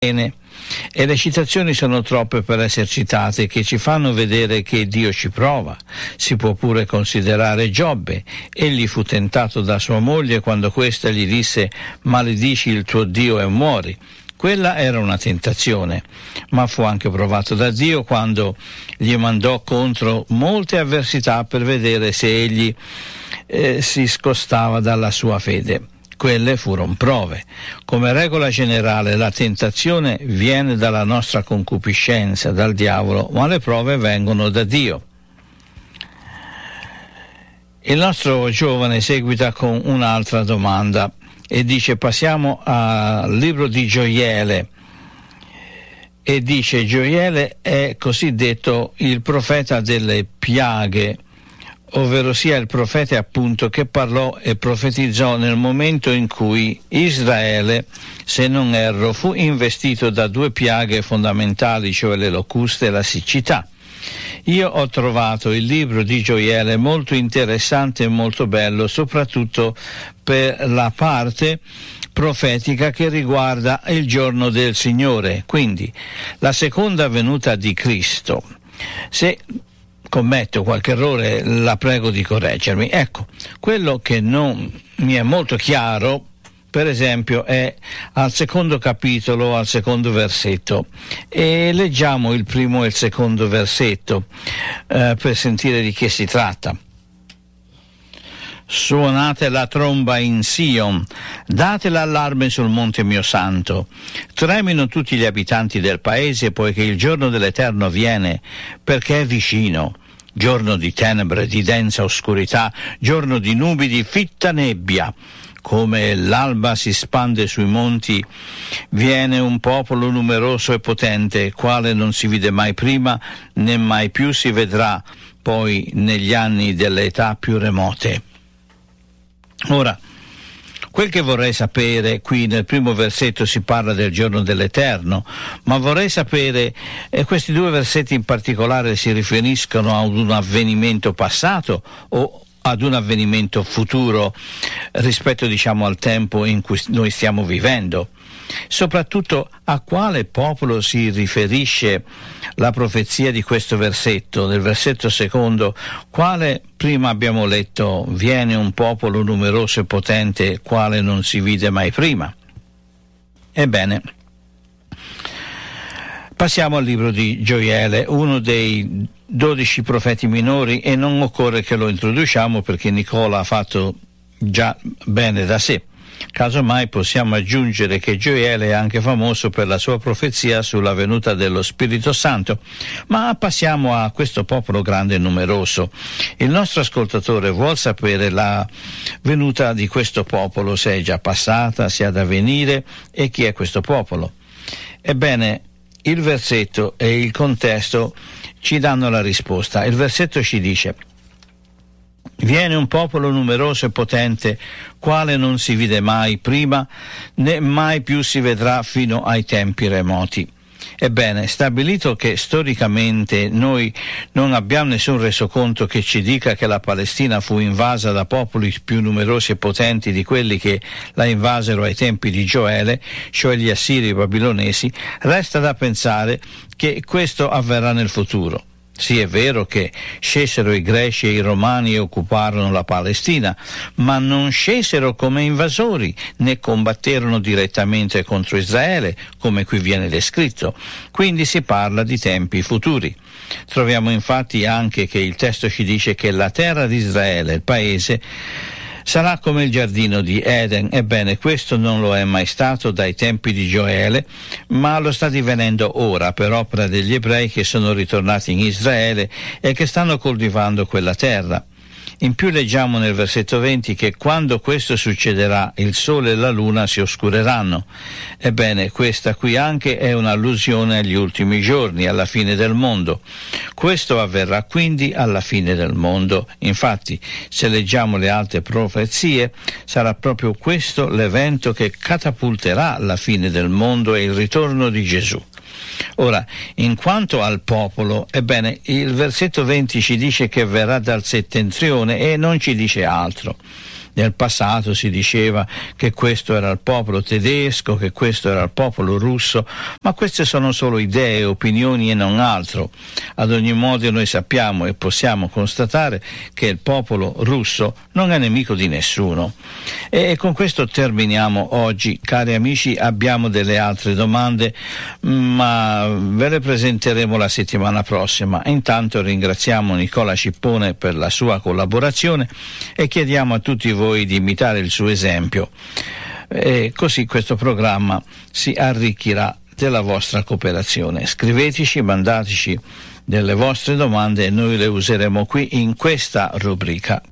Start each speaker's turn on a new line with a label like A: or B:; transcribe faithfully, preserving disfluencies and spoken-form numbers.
A: Bene. E le citazioni sono troppe per essere citate, che ci fanno vedere che Dio ci prova. Si può pure considerare Giobbe. Egli fu tentato da sua moglie quando questa gli disse: maledici il tuo Dio e muori. Quella era una tentazione, ma fu anche provato da Dio quando gli mandò contro molte avversità per vedere se egli eh, si scostava dalla sua fede. Quelle furono prove. Come regola generale, la tentazione viene dalla nostra concupiscenza, dal diavolo, ma le prove vengono da Dio. Il nostro giovane seguita con un'altra domanda e dice: passiamo al libro di Gioele, e dice: Gioele è cosiddetto il profeta delle piaghe, ovvero sia il profeta appunto che parlò e profetizzò nel momento in cui Israele, se non erro, fu investito da due piaghe fondamentali, cioè le locuste e la siccità. Io ho trovato il libro di Gioele molto interessante e molto bello, soprattutto per la parte profetica che riguarda il giorno del Signore, quindi la seconda venuta di Cristo. Se commetto qualche errore, la prego di correggermi. Ecco, quello che non mi è molto chiaro, per esempio, è al secondo capitolo, al secondo versetto, e leggiamo il primo e il secondo versetto eh, per sentire di che si tratta. Suonate la tromba in Sion, date l'allarme sul monte mio santo. Tremino tutti gli abitanti del paese, poiché il giorno dell'Eterno viene, perché è vicino. Giorno di tenebre, di densa oscurità, giorno di nubi, di fitta nebbia. Come l'alba si spande sui monti, viene un popolo numeroso e potente, quale non si vide mai prima, né mai più si vedrà poi negli anni delle età più remote. Ora, quel che vorrei sapere, qui nel primo versetto si parla del giorno dell'Eterno, ma vorrei sapere, eh, questi due versetti in particolare si riferiscono ad un avvenimento passato o ad un avvenimento futuro rispetto, diciamo, al tempo in cui noi stiamo vivendo? Soprattutto, a quale popolo si riferisce la profezia di questo versetto? Nel versetto secondo, quale prima abbiamo letto: viene un popolo numeroso e potente, quale non si vide mai prima. Ebbene, passiamo al libro di Gioele, uno dei dodici profeti minori, e non occorre che lo introduciamo perché Nicola ha fatto già bene da sé. Casomai possiamo aggiungere che Gioele è anche famoso per la sua profezia sulla venuta dello Spirito Santo. Ma passiamo a questo popolo grande e numeroso. Il nostro ascoltatore vuol sapere la venuta di questo popolo, se è già passata, se ha da venire, e chi è questo popolo. Ebbene, il versetto e il contesto ci danno la risposta. Il versetto ci dice: viene un popolo numeroso e potente, quale non si vide mai prima, né mai più si vedrà fino ai tempi remoti. Ebbene, stabilito che storicamente noi non abbiamo nessun resoconto che ci dica che la Palestina fu invasa da popoli più numerosi e potenti di quelli che la invasero ai tempi di Gioele, cioè gli assiri e i babilonesi, resta da pensare che questo avverrà nel futuro. Sì, è vero che scesero i greci e i romani e occuparono la Palestina, ma non scesero come invasori, né combatterono direttamente contro Israele, come qui viene descritto. Quindi si parla di tempi futuri. Troviamo infatti anche che il testo ci dice che la terra di Israele, il paese, sarà come il giardino di Eden. Ebbene, questo non lo è mai stato dai tempi di Gioele, ma lo sta divenendo ora per opera degli ebrei che sono ritornati in Israele e che stanno coltivando quella terra. In più leggiamo nel versetto venti che quando questo succederà il sole e la luna si oscureranno. Ebbene, questa qui anche è un'allusione agli ultimi giorni, alla fine del mondo. Questo avverrà quindi alla fine del mondo. Infatti, se leggiamo le altre profezie, sarà proprio questo l'evento che catapulterà la fine del mondo e il ritorno di Gesù. Ora, in quanto al popolo, ebbene, il versetto venti ci dice che verrà dal settentrione e non ci dice altro. Nel passato si diceva che questo era il popolo tedesco, che questo era il popolo russo, ma queste sono solo idee, opinioni e non altro. Ad ogni modo noi sappiamo e possiamo constatare che il popolo russo non è nemico di nessuno. E con questo terminiamo oggi. Cari amici, abbiamo delle altre domande, ma ve le presenteremo la settimana prossima. Intanto ringraziamo Nicola Cippone per la sua collaborazione e chiediamo a tutti voi di imitare il suo esempio. E così questo programma si arricchirà della vostra cooperazione. Scriveteci, mandateci delle vostre domande e noi le useremo qui in questa rubrica.